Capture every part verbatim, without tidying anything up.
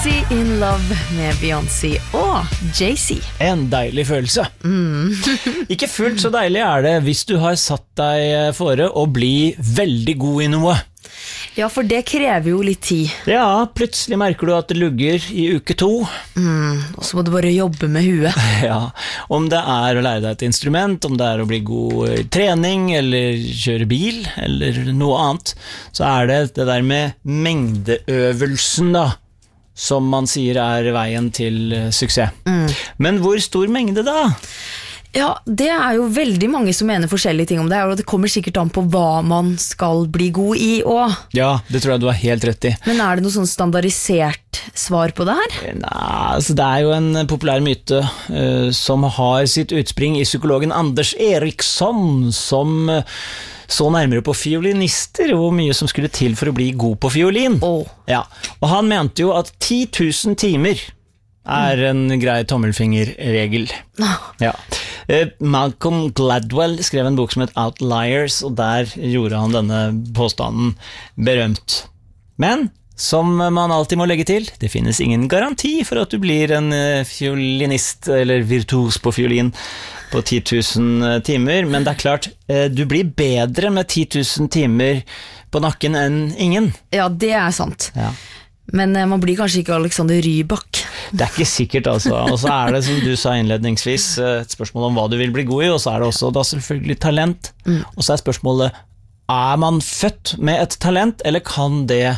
Crazy in Love med Beyoncé og Jay-Z. En deilig følelse. Mm. Ikke fullt så deilig er det hvis du har satt deg fore å bli veldig god i noe. Ja, for det krever jo litt tid. Ja, plutselig merker du at det lugger i uke to. Mm, og så må du bare jobbe med huet. Ja, om det er å lære deg et instrument, om det er å bli god i trening, eller kjøre bil, eller noe annet, så er det det der med mengdeøvelsen da, som man sier er veien til suksess. Mm. Men hvor stor mengde da? Ja, det er jo veldig mange som mener forskjellige ting om det, og det kommer sikkert an på hva man skal bli god i også. Ja, det tror jeg du har helt rett i. Men er det noe sånn standardisert svar på det her? Nei, altså det er jo en populær myte uh, som har sitt utspring i psykologen Anders Eriksson, som uh, så nærmere på fiolinister, hvor mye som skulle til for å bli god på fiolin. Oh. Ja, og han mente jo at ti tusen timer er en grei tommelfingerregel. Ja. Malcolm Gladwell skrev en bok som het Outliers, og der gjorde han denne påstanden berømt. Men, som man alltid må legge til, det finnes ingen garanti for at du blir en fiolinist eller virtuos på fiolin på ti tusen timer, men det er klart, du blir bedre med ti tusen timer på nakken enn ingen. Ja, det er sant. Ja. Men man blir kanskje ikke Alexander Rybak. Det er ikke sikkert altså, og så er det som du sa innledningsvis et spørsmål om hva du vil bli god i, og så er det også da selvfølgelig talent, mm. og så er spørsmålet, er man født med et talent, eller kan det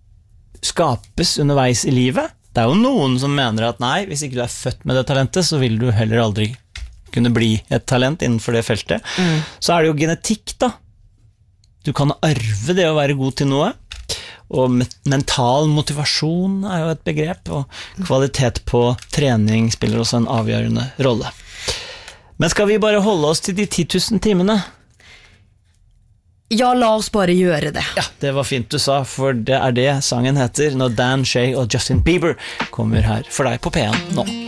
skapes underveis i livet? Det er jo noen som mener at nei, hvis ikke du er født med det talentet, så vil du heller aldri kunne bli et talent innenfor det feltet. Mm. Så er det jo genetikk da, du kan arve det å være god til noe, og mental motivasjon er jo et begrep, og kvalitet på trening spiller også en avgjørende rolle. Men skal vi bare holde oss til de ti tusen timene? Ja, la oss bare gjøre det. Ja, det var fint du sa, for det er det sangen heter når Dan Shay og Justin Bieber kommer her for deg på P en nå.